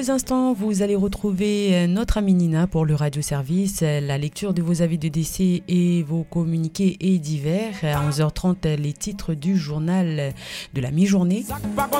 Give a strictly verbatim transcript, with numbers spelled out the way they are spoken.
Instants, vous allez retrouver notre amie Nina pour le radio-service, la lecture de vos avis de décès et vos communiqués et divers. À onze heures trente, les titres du journal de la mi-journée.